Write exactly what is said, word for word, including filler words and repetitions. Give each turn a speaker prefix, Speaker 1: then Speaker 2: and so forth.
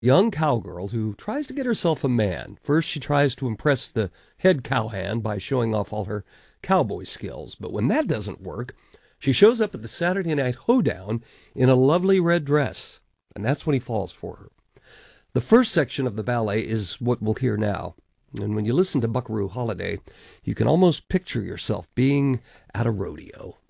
Speaker 1: Young cowgirl who tries to get herself a man. First, she tries to impress the head cowhand by showing off all her cowboy skills. But when that doesn't work, she shows up at the Saturday night hoedown in a lovely red dress. And that's when he falls for her. The first section of the ballet is what we'll hear now. And when you listen to Buckaroo Holiday, you can almost picture yourself being at a rodeo.